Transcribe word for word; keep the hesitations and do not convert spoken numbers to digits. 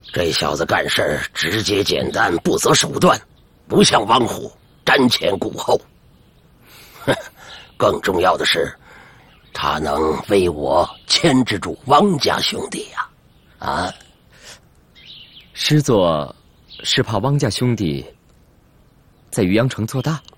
这小子干事直接简单，不择手段，不像王虎瞻前顾后。哼，更重要的是，他能为我牵制住汪家兄弟呀！啊， 师座是怕汪家兄弟在渔阳城做大？